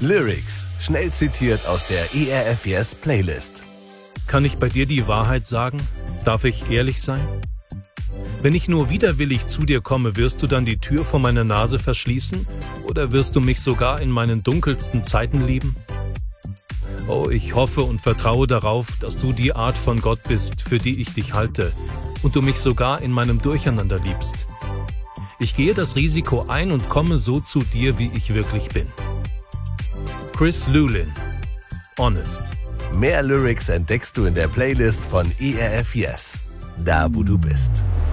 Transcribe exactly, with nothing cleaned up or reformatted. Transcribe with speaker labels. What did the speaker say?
Speaker 1: Lyrics, schnell zitiert aus der E R F Yes Playlist.
Speaker 2: Kann ich bei dir die Wahrheit sagen? Darf ich ehrlich sein? Wenn ich nur widerwillig zu dir komme, wirst du dann die Tür vor meiner Nase verschließen? Oder wirst du mich sogar in meinen dunkelsten Zeiten lieben? Oh, ich hoffe und vertraue darauf, dass du die Art von Gott bist, für die ich dich halte, und du mich sogar in meinem Durcheinander liebst. Ich gehe das Risiko ein und komme so zu dir, wie ich wirklich bin. Chris Lulin, Honest.
Speaker 1: Mehr Lyrics entdeckst du in der Playlist von E R F Yes, da wo du bist.